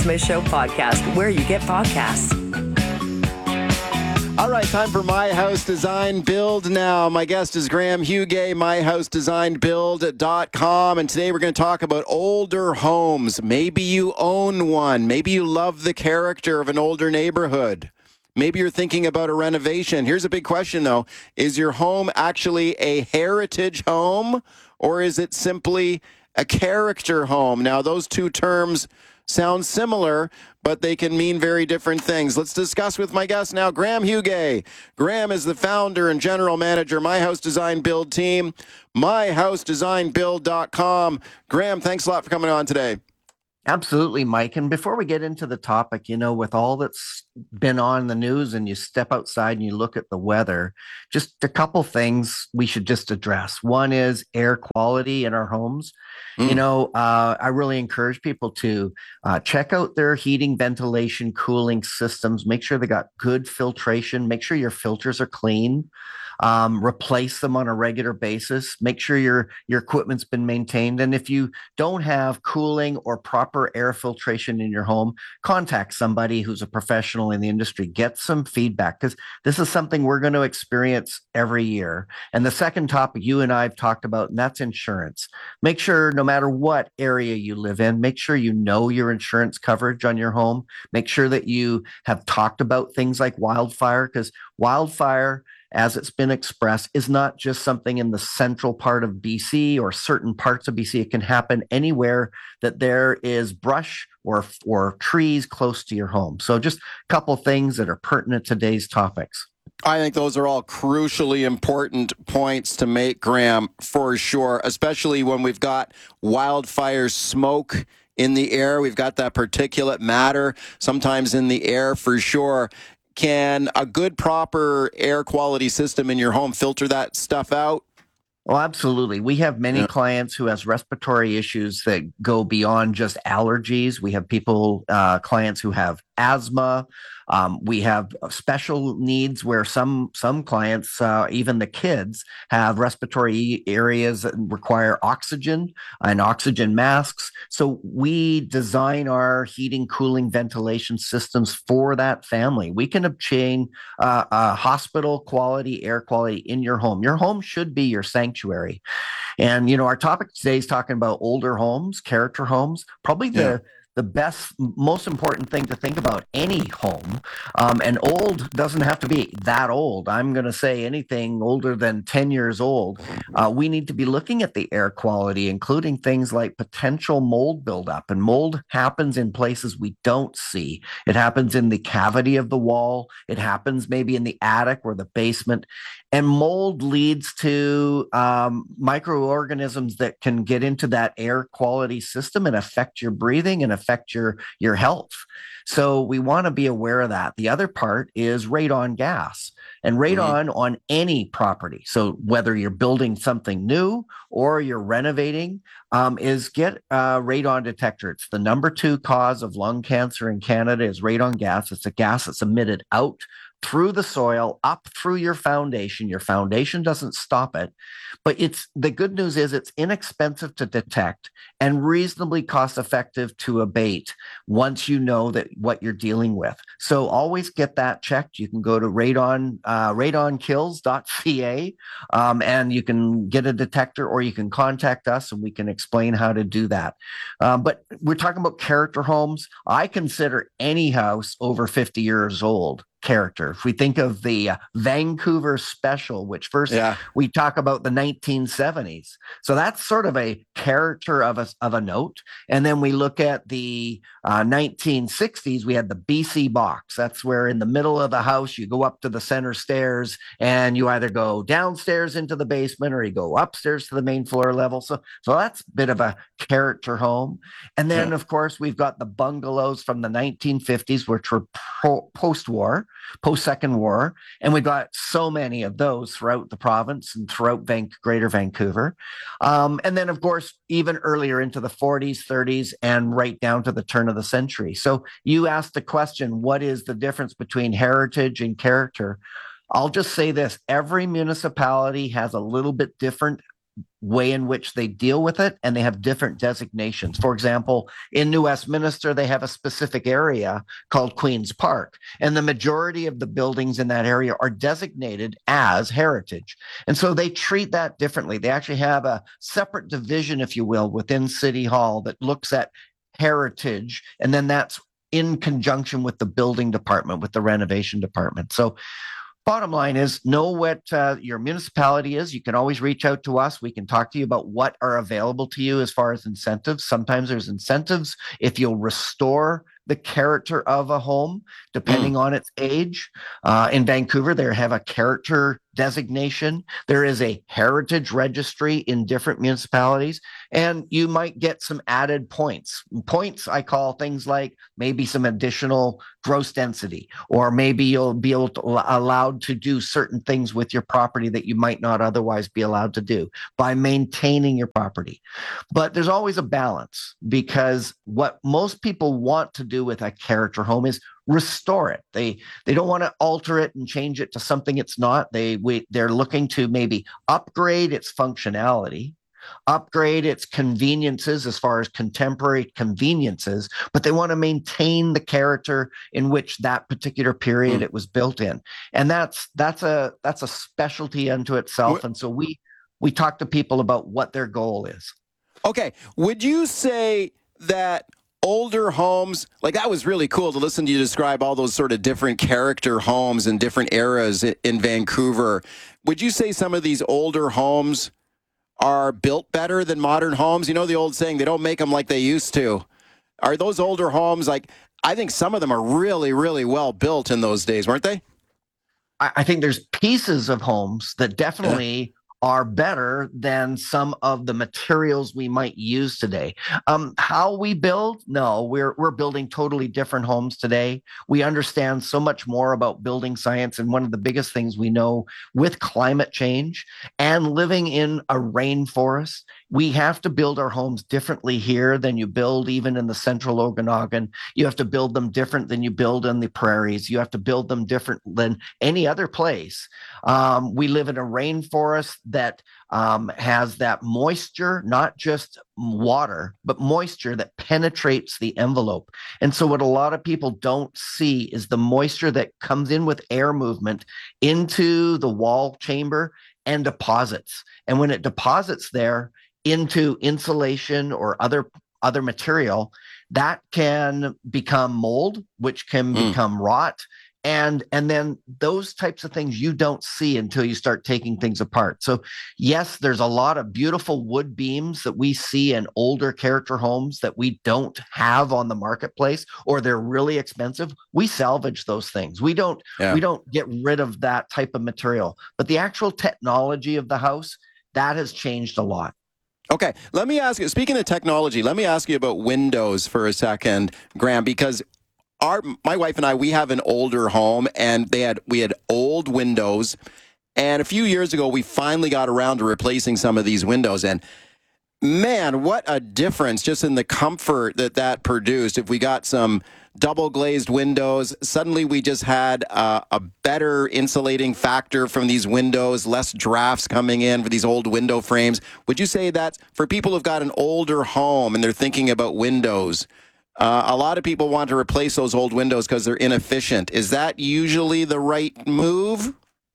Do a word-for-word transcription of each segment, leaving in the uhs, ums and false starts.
Smith Show podcast, where you get podcasts. All right, time for My House Design Build now. My guest is Graham Hugay, my house design build dot com, and today we're going to talk about older homes. Maybe you own one. Maybe you love the character of an older neighborhood. Maybe you're thinking about a renovation. Here's a big question, though. Is your home actually a heritage home, or is it simply a character home? Now, those two terms sound similar, but they can mean very different things. Let's discuss with my guest now, Graham Hugay. Graham is the founder and general manager, My House Design Build team, my house design build dot com. Graham, thanks a lot for coming on today. Absolutely, Mike. And before we get into the topic, you know, with all that's been on the news and you step outside and you look at the weather, just a couple things we should just address. One is air quality in our homes. Mm. You know, uh, I really encourage people to uh, check out their heating, ventilation, cooling systems. Make sure they got good filtration. Make sure your filters are clean. Um, replace them on a regular basis. Make sure your your equipment's been maintained. And if you don't have cooling or proper air filtration in your home, contact somebody who's a professional in the industry. Get some feedback, because this is something we're going to experience every year. And the second topic you and I have talked about, and that's insurance. Make sure no matter what area you live in, make sure you know your insurance coverage on your home. Make sure that you have talked about things like wildfire, because wildfire, as it's been expressed, is not just something in the central part of B C or certain parts of B C. It can happen anywhere that there is brush or or trees close to your home. So just a couple things that are pertinent to today's topics. I think those are all crucially important points to make, Graham, for sure, especially when we've got wildfire smoke in the air. We've got that particulate matter sometimes in the air for sure. Can a good, proper air quality system in your home filter that stuff out? Oh, absolutely. We have many yeah. clients who has respiratory issues that go beyond just allergies. We have people, uh, clients who have asthma. Um, we have special needs where some some clients, uh, even the kids, have respiratory areas that require oxygen and oxygen masks. So we design our heating, cooling, ventilation systems for that family. We can obtain uh, a hospital quality air quality in your home. Your home should be your sanctuary. And, you know, our topic today is talking about older homes, character homes, probably the yeah. the best, most important thing to think about any home. Um, and old doesn't have to be that old. I'm going to say anything older than ten years old. Uh, we need to be looking at the air quality, including things like potential mold buildup. And mold happens in places we don't see. It happens in the cavity of the wall. It happens maybe in the attic or the basement. And mold leads to um, microorganisms that can get into that air quality system and affect your breathing and affect your, your health. So we want to be aware of that. The other part is radon gas, and radon mm-hmm. on any property. So whether you're building something new or you're renovating, um, is get a radon detector. It's the number two cause of lung cancer in Canada is radon gas. It's a gas that's emitted out through the soil, up through your foundation. Your foundation doesn't stop it, but it's the good news is it's inexpensive to detect and reasonably cost effective to abate once you know that what you're dealing with. So always get that checked. You can go to radon, uh, radon kills dot c a um, and you can get a detector, or you can contact us and we can explain how to do that. Um, but we're talking about character homes. I consider any house over fifty years old character. If we think of the uh, Vancouver Special, which first yeah. we talk about the nineteen seventies. So that's sort of a character of a, of a note. And then we look at the uh, nineteen sixties, we had the B C box. That's where in the middle of the house, you go up to the center stairs and you either go downstairs into the basement or you go upstairs to the main floor level. So, so that's a bit of a character home. And then, yeah. of course, we've got the bungalows from the nineteen fifties, which were pro- post-war. Post-Second War, and we got so many of those throughout the province and throughout Van- Greater Vancouver. Um, and then, of course, even earlier into the forties, thirties, and right down to the turn of the century. So you asked the question, what is the difference between heritage and character? I'll just say this. Every municipality has a little bit different way in which they deal with it, and they have different designations. For example, in New Westminster, they have a specific area called Queen's Park, and the majority of the buildings in that area are designated as heritage. And so they treat that differently. They actually have a separate division, if you will, within City Hall that looks at heritage, and then that's in conjunction with the building department, with the renovation department. So bottom line is, know what uh, your municipality is. You can always reach out to us. We can talk to you about what are available to you as far as incentives. Sometimes there's incentives if you'll restore the character of a home, depending mm. on its age. Uh, in Vancouver, they have a character designation. There is a heritage registry in different municipalities, and you might get some added points. Points I call things like maybe some additional gross density, or maybe you'll be able to, allowed to do certain things with your property that you might not otherwise be allowed to do by maintaining your property. But there's always a balance, because what most people want to do with a character home is restore it. They they don't want to alter it and change it to something it's not. They we, they're looking to maybe upgrade its functionality, upgrade its conveniences as far as contemporary conveniences, but they want to maintain the character in which that particular period mm. it was built in. And that's that's a that's a specialty unto itself. What? And so we we talk to people about what their goal is. Okay, would you say that older homes, like, that was really cool to listen to you describe all those sort of different character homes and different eras in Vancouver. Would you say some of these older homes are built better than modern homes? You know the old saying, they don't make them like they used to. Are those older homes, like, I think some of them are really, really well built in those days, weren't they? I think there's pieces of homes that definitely... Yeah. are better than some of the materials we might use today. Um, how we build? No, we're we're building totally different homes today. We understand so much more about building science, and one of the biggest things we know with climate change and living in a rainforest, we have to build our homes differently here than you build even in the central Okanagan. You have to build them different than you build in the prairies. You have to build them different than any other place. Um, we live in a rainforest that um, has that moisture, not just water, but moisture that penetrates the envelope. And so what a lot of people don't see is the moisture that comes in with air movement into the wall chamber and deposits. And when it deposits there into insulation or other other material, that can become mold, which can mm. become rot. And, and then those types of things you don't see until you start taking things apart. So yes, there's a lot of beautiful wood beams that we see in older character homes that we don't have on the marketplace, or they're really expensive. We salvage those things. We don't, yeah. we don't get rid of that type of material. But the actual technology of the house, that has changed a lot. Okay, let me ask you, speaking of technology, let me ask you about windows for a second, Graham, because Our, my wife and I, we have an older home, and they had we had old windows. And a few years ago, we finally got around to replacing some of these windows. And man, what a difference just in the comfort that that produced. If we got some double glazed windows, suddenly we just had uh, a better insulating factor from these windows, less drafts coming in for these old window frames. Would you say that for people who've got an older home and they're thinking about windows, Uh, a lot of people want to replace those old windows because they're inefficient. Is that usually the right move?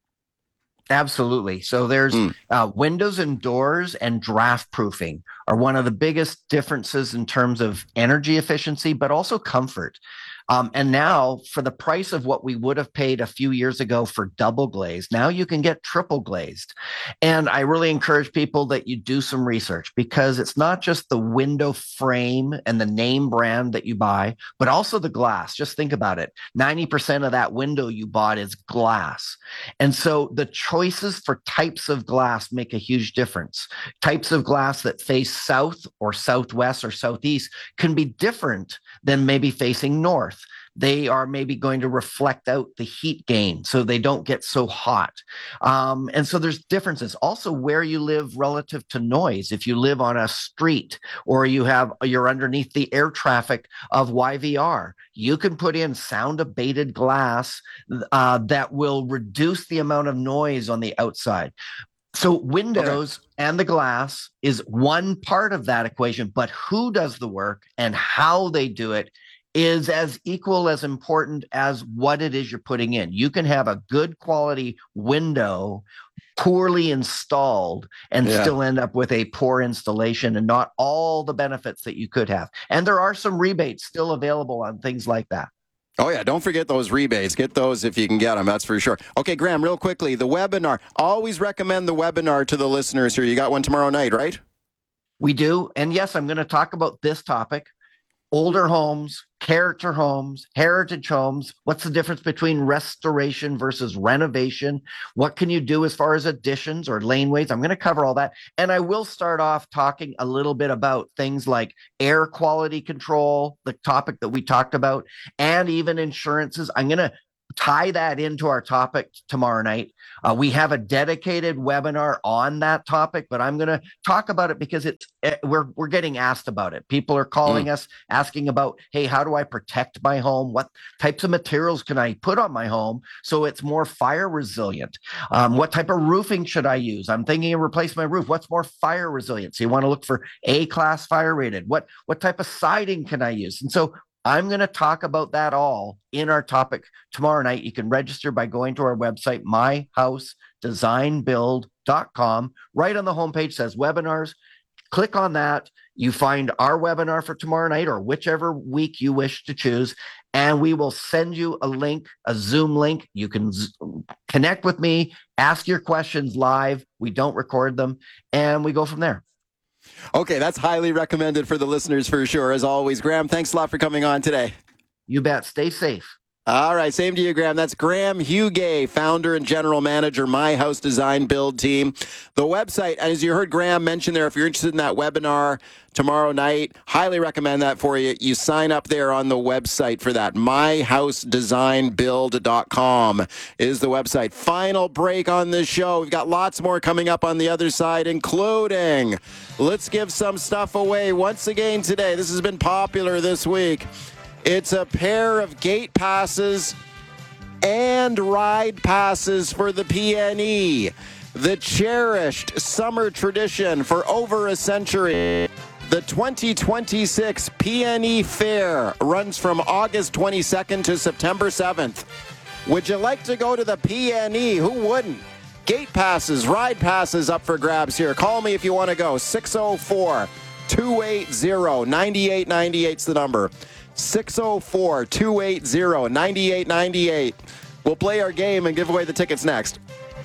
Absolutely. So there's mm. uh, windows and doors and draft proofing are one of the biggest differences in terms of energy efficiency, but also comfort. Um, and now, for the price of what we would have paid a few years ago for double glazed, now you can get triple glazed. And I really encourage people that you do some research, because it's not just the window frame and the name brand that you buy, but also the glass. Just think about it. ninety percent of that window you bought is glass. And so the choices for types of glass make a huge difference. Types of glass that face south or southwest or southeast can be different than maybe facing north. They are maybe going to reflect out the heat gain so they don't get so hot. Um, and so there's differences. Also, where you live relative to noise. If you live on a street, or you have you're underneath the air traffic of Y V R, you can put in sound abated glass uh, that will reduce the amount of noise on the outside. So windows okay. and the glass is one part of that equation, but who does the work and how they do it is as equal as important as what it is you're putting in. You can have a good quality window poorly installed and yeah. still end up with a poor installation and not all the benefits that you could have. And there are some rebates still available on things like that. Oh, yeah. Don't forget those rebates. Get those if you can get them. That's for sure. Okay, Graham, real quickly, the webinar. Always recommend the webinar to the listeners here. You got one tomorrow night, right? We do. And yes, I'm going to talk about this topic. Older homes, character homes, heritage homes. What's the difference between restoration versus renovation? What can you do as far as additions or laneways? I'm going to cover all that. And I will start off talking a little bit about things like air quality control, the topic that we talked about, and even insurances. I'm going to tie that into our topic tomorrow night. Uh, we have a dedicated webinar on that topic, but I'm going to talk about it because it's it, we're we're getting asked about it. People are calling mm. us asking about, hey, how do I protect my home? What types of materials can I put on my home so it's more fire resilient? Um, what type of roofing should I use? I'm thinking of replace my roof. What's more fire resilient? So you want to look for A-class fire rated. What what type of siding can I use? And so I'm going to talk about that all in our topic tomorrow night. You can register by going to our website, my house design build dot com. Right on the homepage says webinars. Click on that. You find our webinar for tomorrow night or whichever week you wish to choose, and we will send you a link, a Zoom link. You can z- connect with me, ask your questions live. We don't record them, and we go from there. Okay, that's highly recommended for the listeners for sure. As always, Graham, thanks a lot for coming on today. You bet. Stay safe. All right, same to you, Graham. That's Graham Hugay, founder and general manager, My House Design Build Team. The website, as you heard Graham mention there, if you're interested in that webinar tomorrow night, highly recommend that for you. You sign up there on the website for that. my house design build dot com is the website. Final break on this show. We've got lots more coming up on the other side, including let's give some stuff away once again today. This has been popular this week. It's a pair of gate passes and ride passes for the P N E. The cherished summer tradition for over a century. The twenty twenty-six P N E Fair runs from August twenty-second to September seventh. Would you like to go to the P N E? Who wouldn't? Gate passes, ride passes up for grabs here. Call me if you want to go. six oh four, two eight zero, nine eight nine eight is the number. six oh four, two eight zero, nine eight nine eight. We'll play our game and give away the tickets next.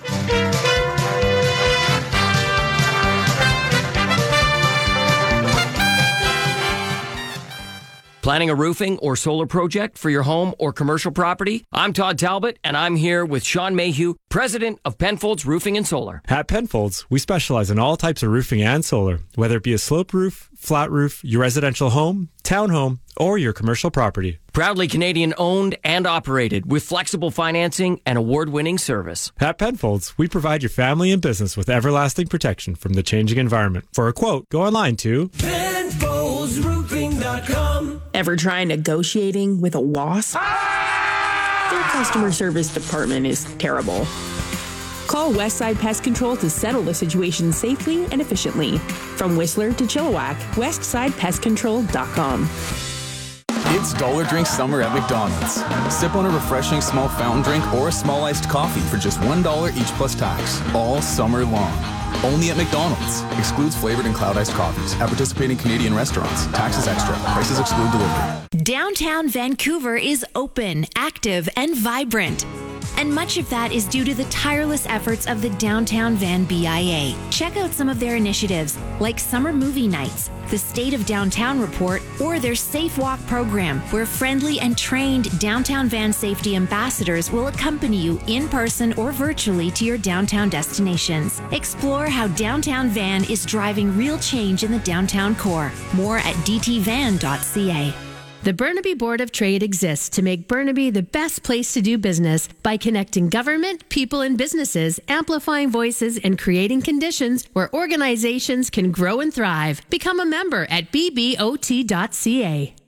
Planning a roofing or solar project for your home or commercial property? I'm Todd Talbot, and I'm here with Sean Mayhew, president of Penfolds Roofing and Solar. At Penfolds, we specialize in all types of roofing and solar, whether it be a slope roof, flat roof, your residential home, townhome, or your commercial property. Proudly Canadian owned and operated with flexible financing and award-winning service. At Penfolds, we provide your family and business with everlasting protection from the changing environment. For a quote, go online to Penfolds Roofing dot com. Ever try negotiating with a wasp? Ah! Their customer service department is terrible. Call Westside Pest Control to settle the situation safely and efficiently. From Whistler to Chilliwack, westside pest control dot com. It's Dollar Drink Summer at McDonald's. Sip on a refreshing small fountain drink or a small iced coffee for just one dollar each plus tax, all summer long. Only at McDonald's. Excludes flavored and cloud iced coffees. At participating Canadian restaurants. Taxes extra. Prices exclude delivery. Downtown Vancouver is open, active, and vibrant. And much of that is due to the tireless efforts of the Downtown Van B I A. Check out some of their initiatives, like summer movie nights, the State of Downtown Report, or their Safe Walk program, where friendly and trained Downtown Van safety ambassadors will accompany you in person or virtually to your downtown destinations. Explore how Downtown Van is driving real change in the downtown core. More at d t van dot c a. The Burnaby Board of Trade exists to make Burnaby the best place to do business by connecting government, people, and businesses, amplifying voices, and creating conditions where organizations can grow and thrive. Become a member at b b o t dot c a.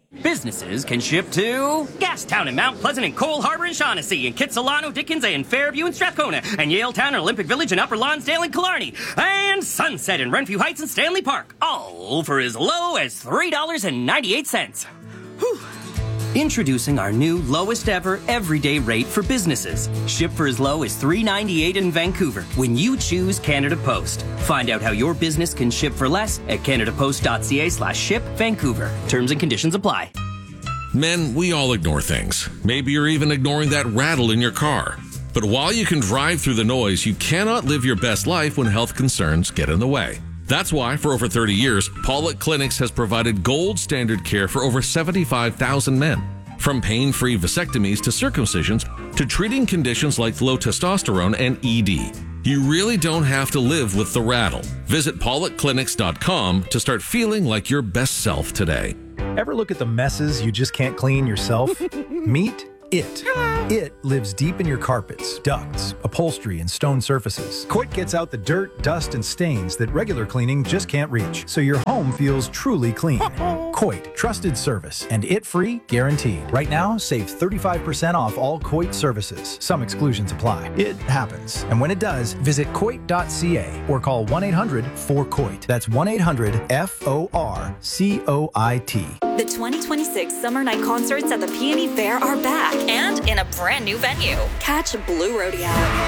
Businesses can ship to Gastown and Mount Pleasant and Cole Harbour and Shaughnessy and Kitsilano, Dickens and Fairview and Strathcona and Yaletown and Olympic Village and Upper Lonsdale and Killarney and Sunset and Renfrew Heights and Stanley Park, all for as low as three dollars and ninety-eight cents. Whew. Introducing our new lowest ever everyday rate for businesses. Ship for as low as three dollars and ninety-eight cents in Vancouver when you choose Canada Post. Find out how your business can ship for less at canadapost.ca slash ship Vancouver. Terms and conditions apply. Men, we all ignore things. Maybe you're even ignoring that rattle in your car. But while you can drive through the noise, you cannot live your best life when health concerns get in the way. That's why, for over thirty years, Pollock Clinics has provided gold standard care for over seventy-five thousand men. From pain-free vasectomies to circumcisions to treating conditions like low testosterone and E D. You really don't have to live with the rattle. Visit pollock clinics dot com to start feeling like your best self today. Ever look at the messes you just can't clean yourself? Meet It. It lives deep in your carpets, ducts, upholstery, and stone surfaces. Coit gets out the dirt, dust, and stains that regular cleaning just can't reach, so your home feels truly clean. Coit, trusted service, and it-free guaranteed. Right now, save thirty-five percent off all Coit services. Some exclusions apply. It happens. And when it does, visit coit dot c a or call one eight hundred four coit. That's one eight hundred F O R C O I T. The twenty twenty-six Summer Night Concerts at the Peony Fair are back and in a brand new venue. Catch Blue Rodeo,